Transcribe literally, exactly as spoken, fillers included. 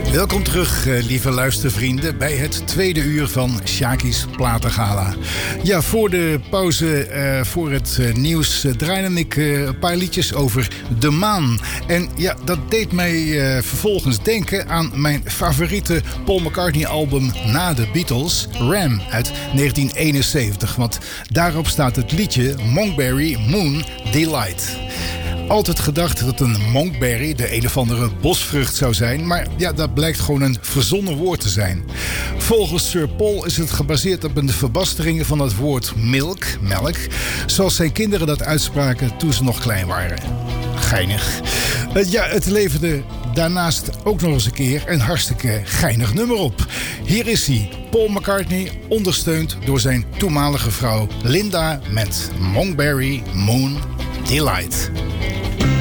Welkom terug, lieve luistervrienden, bij het tweede uur van Sjaki's Platengala. Ja, voor de pauze, uh, voor het uh, nieuws, uh, draaide ik uh, een paar liedjes over de maan. En ja, dat deed mij uh, vervolgens denken aan mijn favoriete Paul McCartney-album na de Beatles, Ram, uit negentien eenenzeventig. Want daarop staat het liedje Monkberry Moon Delight. Altijd gedacht dat een monkberry de een of andere bosvrucht zou zijn, maar ja, dat blijkt gewoon een verzonnen woord te zijn. Volgens Sir Paul is het gebaseerd op een verbasteringen van het woord milk, melk, zoals zijn kinderen dat uitspraken toen ze nog klein waren. Geinig. Ja, het leverde daarnaast ook nog eens een keer een hartstikke geinig nummer op. Hier is hij, Paul McCartney, ondersteund door zijn toenmalige vrouw Linda met Monkberry Moon Delight.